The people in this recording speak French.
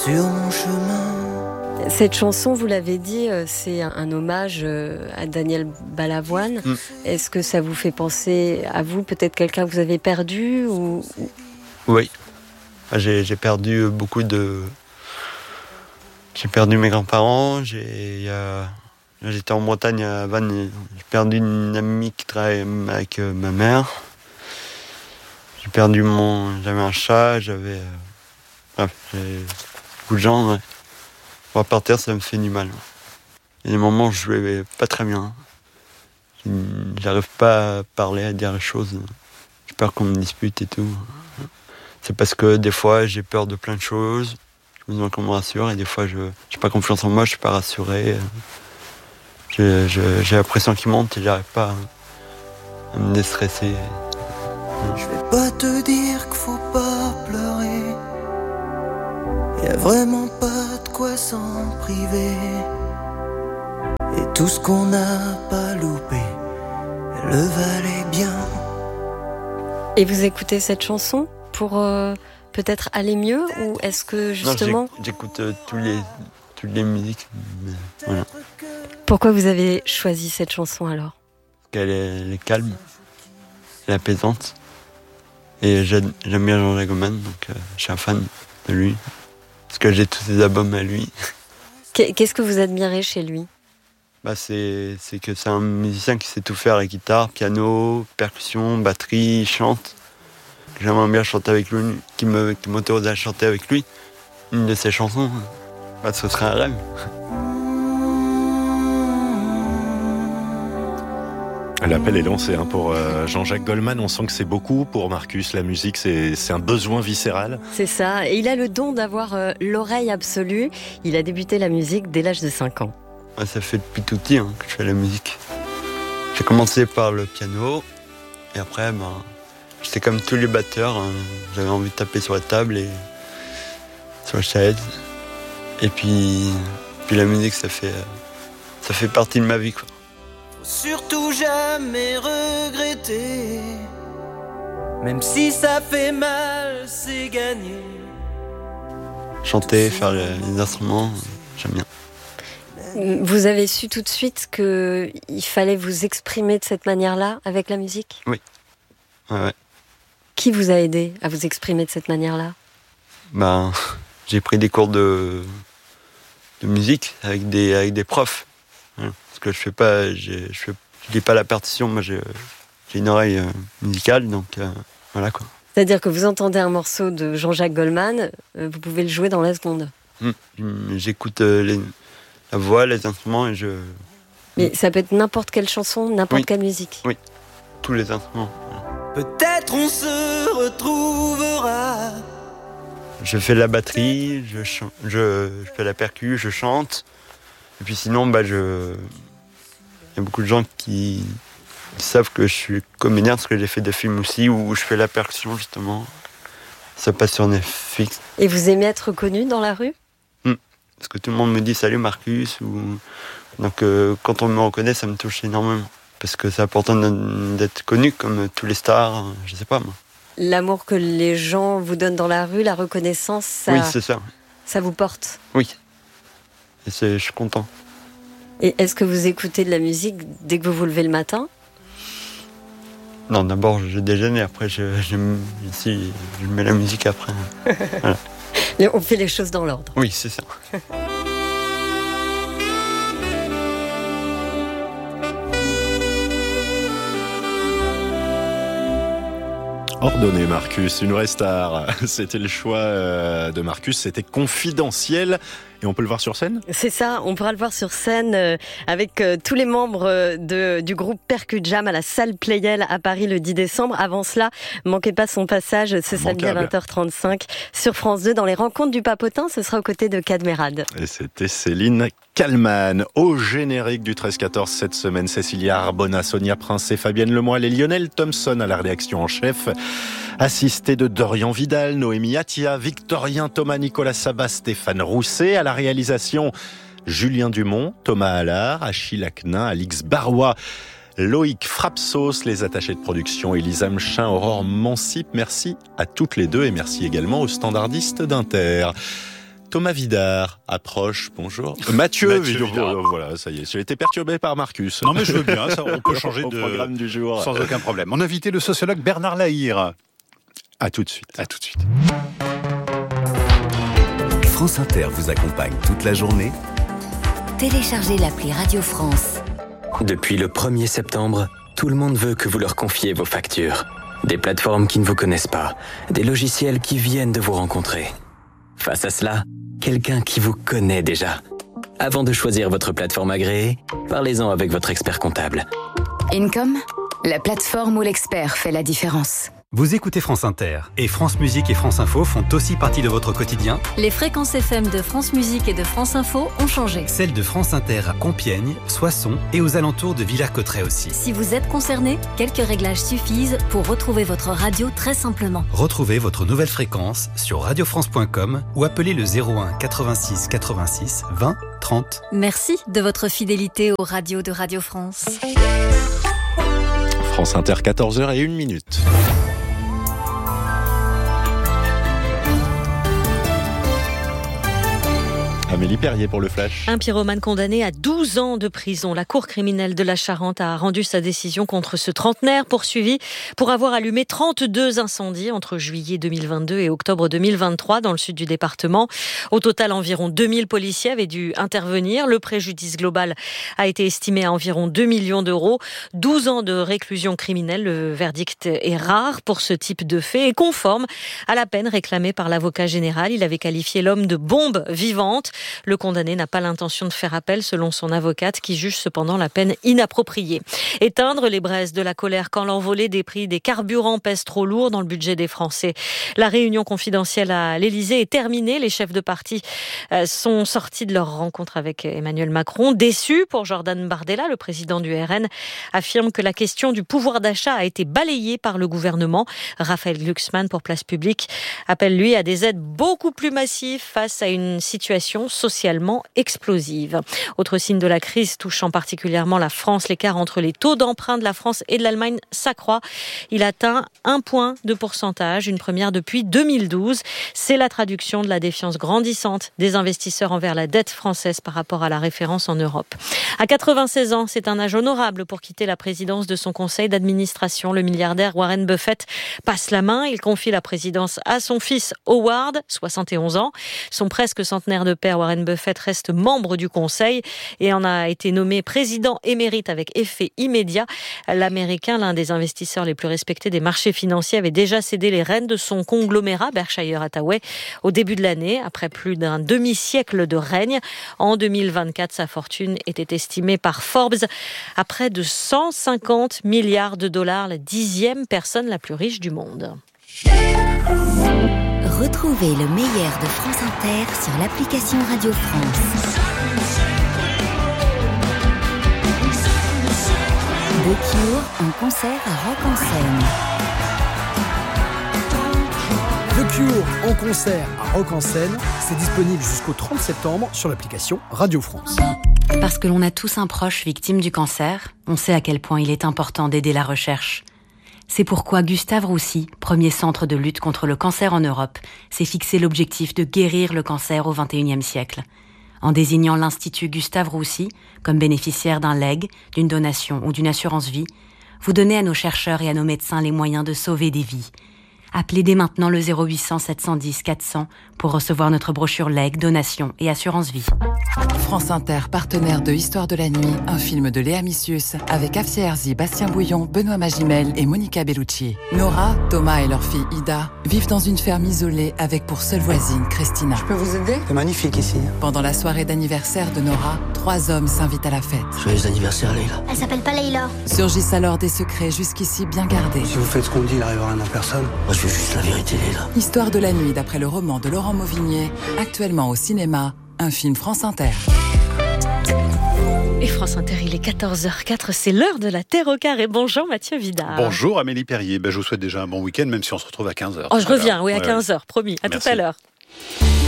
Sur mon chemin. Cette chanson, vous l'avez dit, c'est un hommage à Daniel Balavoine. Est-ce que ça vous fait penser à vous, peut-être quelqu'un que vous avez perdu ou... Oui, j'ai perdu beaucoup de... J'ai perdu mes grands-parents, j'étais en Bretagne à Vannes, j'ai perdu une amie qui travaille avec ma mère. J'avais un chat, bref, beaucoup de gens. Ouais. Pour partir, ça me fait du mal. Il y a des moments où je jouais pas très bien. J'arrive pas à parler, à dire les choses. J'ai peur qu'on me dispute et tout. C'est parce que des fois, j'ai peur de plein de choses. J'ai besoin qu'on me rassure et des fois, je n'ai pas confiance en moi, je suis pas rassuré. J'ai la pression qui monte et j'arrive pas à me déstresser. Je vais pas te dire qu'il faut pas pleurer. Y a vraiment pas de quoi s'en priver. Et tout ce qu'on n'a pas loupé le valait bien. Et vous écoutez cette chanson pour peut-être aller mieux, ou est-ce que justement... Non, j'écoute toutes les musiques. Mais voilà. Pourquoi vous avez choisi cette chanson alors ? Parce qu'elle est calme, elle est apaisante. Et j'aime bien Jean-Jacques Goldman, donc je suis un fan de lui. Parce que j'ai tous ses albums à lui. Qu'est-ce que vous admirez chez lui ? C'est que c'est un musicien qui sait tout faire, la guitare, piano, percussion, batterie, il chante. J'aimerais bien chanter avec lui, qui m'autorise à chanter avec lui. Une de ses chansons, ce serait un rêve. L'appel est lancé pour Jean-Jacques Goldman. On sent que c'est beaucoup pour Marcus. La musique, c'est un besoin viscéral. C'est ça. Et il a le don d'avoir l'oreille absolue. Il a débuté la musique dès l'âge de 5 ans. Ouais, ça fait depuis tout petit que je fais la musique. J'ai commencé par le piano. Et après, j'étais comme tous les batteurs. J'avais envie de taper sur la table et sur la chaise. Et puis la musique, ça fait partie de ma vie, quoi. Surtout jamais regretter. Même si ça fait mal, c'est gagné. Chanter, faire les instruments, j'aime bien. Vous avez su tout de suite qu'il fallait vous exprimer de cette manière-là, avec la musique ? Oui. Ouais. Qui vous a aidé à vous exprimer de cette manière-là ? J'ai pris des cours de musique avec des profs. Parce que je lis pas la partition, moi j'ai une oreille musicale, donc voilà quoi. C'est-à-dire que vous entendez un morceau de Jean-Jacques Goldman, vous pouvez le jouer dans la seconde. J'écoute la voix, les instruments et Mais ça peut être n'importe quelle chanson, n'importe quelle musique. Oui, tous les instruments. Voilà. Peut-être on se retrouvera. Je fais la batterie, je fais la percu, je chante. Et puis sinon, il y a beaucoup de gens qui savent que je suis comédien, parce que j'ai fait des films aussi où je fais la percussion, justement. Ça passe sur Netflix. Et vous aimez être reconnu dans la rue ? Parce que tout le monde me dit « Salut Marcus ». Donc quand on me reconnaît, ça me touche énormément. Parce que c'est important d'être connu comme tous les stars, je sais pas moi. L'amour que les gens vous donnent dans la rue, la reconnaissance, ça... Oui, c'est ça. Ça vous porte ? Oui. Et je suis content. Et est-ce que vous écoutez de la musique dès que vous vous levez le matin ? Non, d'abord je déjeune et après je mets la musique après. Voilà. On fait les choses dans l'ordre. Oui, c'est ça. Ordonné Marcus, une vraie star. C'était le choix de Marcus, c'était confidentiel. Et on peut le voir sur scène ? C'est ça, on pourra le voir sur scène avec tous les membres du groupe Percu Jam à la salle Playel à Paris le 10 décembre. Avant cela, manquez pas son passage ce samedi à 20h35 sur France 2 dans les rencontres du Papotin. Ce sera aux côtés de Cadmerade. Et c'était Céline Kallmann. Au générique du 13-14 cette semaine, Cécilia Arbona, Sonia Prince et Fabienne Lemoyle et Lionel Thompson à la rédaction en chef. Assisté de Dorian Vidal, Noémie Attia, Victorien Thomas, Nicolas Sabat, Stéphane Rousset. À la réalisation, Julien Dumont, Thomas Allard, Achille Aknin, Alix Barois, Loïc Frapsos, les attachés de production, Elisa Mchin, Aurore Mansip. Merci à toutes les deux et merci également aux standardistes d'Inter. Thomas Vidard approche. Bonjour. Mathieu Vidard. Voilà, ça y est. J'ai été perturbé par Marcus. Non mais je veux bien, ça, on peut changer de programme du jour. Sans aucun problème. Mon invité, le sociologue Bernard Lahire. À tout de suite. À tout de suite. France Inter vous accompagne toute la journée. Téléchargez l'appli Radio France. Depuis le 1er septembre, tout le monde veut que vous leur confiez vos factures. Des plateformes qui ne vous connaissent pas, des logiciels qui viennent de vous rencontrer. Face à cela, quelqu'un qui vous connaît déjà. Avant de choisir votre plateforme agréée, parlez-en avec votre expert comptable. Income, la plateforme où l'expert fait la différence. Vous écoutez France Inter et France Musique et France Info font aussi partie de votre quotidien. Les fréquences FM de France Musique et de France Info ont changé. Celles de France Inter à Compiègne, Soissons et aux alentours de Villers-Cotterêts aussi. Si vous êtes concerné, quelques réglages suffisent pour retrouver votre radio très simplement. Retrouvez votre nouvelle fréquence sur radiofrance.com ou appelez le 01 86 86 20 30. Merci de votre fidélité aux radios de Radio France. France Inter, 14h01. Amélie Perrier pour le Flash. Un pyromane condamné à 12 ans de prison. La Cour criminelle de la Charente a rendu sa décision contre ce trentenaire poursuivi pour avoir allumé 32 incendies entre juillet 2022 et octobre 2023 dans le sud du département. Au total, environ 2000 policiers avaient dû intervenir. Le préjudice global a été estimé à environ 2 millions d'euros. 12 ans de réclusion criminelle. Le verdict est rare pour ce type de fait et conforme à la peine réclamée par l'avocat général. Il avait qualifié l'homme de bombe vivante. Le condamné n'a pas l'intention de faire appel selon son avocate qui juge cependant la peine inappropriée. Éteindre les braises de la colère quand l'envolée des prix des carburants pèse trop lourd dans le budget des Français. La réunion confidentielle à l'Élysée est terminée. Les chefs de parti sont sortis de leur rencontre avec Emmanuel Macron. Déçus pour Jordan Bardella, le président du RN, affirme que la question du pouvoir d'achat a été balayée par le gouvernement. Raphaël Glucksmann pour Place Publique appelle lui à des aides beaucoup plus massives face à une situation socialement explosive. Autre signe de la crise touchant particulièrement la France, l'écart entre les taux d'emprunt de la France et de l'Allemagne s'accroît. Il atteint 1 point de pourcentage, une première depuis 2012. C'est la traduction de la défiance grandissante des investisseurs envers la dette française par rapport à la référence en Europe. À 96 ans, c'est un âge honorable pour quitter la présidence de son conseil d'administration. Le milliardaire Warren Buffett passe la main. Il confie la présidence à son fils Howard, 71 ans. Son presque centenaire de père Warren Buffett reste membre du conseil et en a été nommé président émérite avec effet immédiat. L'Américain, l'un des investisseurs les plus respectés des marchés financiers, avait déjà cédé les rênes de son conglomérat Berkshire Hathaway au début de l'année, après plus d'un demi-siècle de règne. En 2024, sa fortune était estimée par Forbes à près de 150 milliards de dollars, la 10e personne la plus riche du monde. Retrouvez le meilleur de France Inter sur l'application Radio France. The Cure en concert à Rock en Seine. The Cure en concert à Rock en Seine, c'est disponible jusqu'au 30 septembre sur l'application Radio France. Parce que l'on a tous un proche victime du cancer, on sait à quel point il est important d'aider la recherche. C'est pourquoi Gustave Roussy, premier centre de lutte contre le cancer en Europe, s'est fixé l'objectif de guérir le cancer au XXIe siècle. En désignant l'Institut Gustave Roussy comme bénéficiaire d'un legs, d'une donation ou d'une assurance vie, vous donnez à nos chercheurs et à nos médecins les moyens de sauver des vies. Appelez dès maintenant le 0800 710 400 pour recevoir notre brochure legs, donation et assurance vie. France Inter, partenaire de Histoire de la nuit, un film de Léa Missius avec Afsia Herzi, Bastien Bouillon, Benoît Magimel et Monica Bellucci. Nora, Thomas et leur fille Ida vivent dans une ferme isolée avec pour seule voisine Christina. Je peux vous aider ? C'est magnifique ici. Pendant la soirée d'anniversaire de Nora, 3 hommes s'invitent à la fête. Joyeux anniversaire, Leïla. Elle s'appelle pas Leïla. Surgissent alors des secrets jusqu'ici bien gardés. Si vous faites ce qu'on dit, il arrivera rien en personne. Moi, je veux juste la vérité, Leïla. Histoire de la nuit, d'après le roman de Laurent Mauvigné, actuellement au cinéma, un film France Inter. Et France Inter, il est 14h04, c'est l'heure de la Terre au carré. Bonjour Mathieu Vidard. Bonjour Amélie Perrier. Je vous souhaite déjà un bon week-end, même si on se retrouve à 15h. Oh, je reviens, oui, à 15h, promis. À tout à l'heure.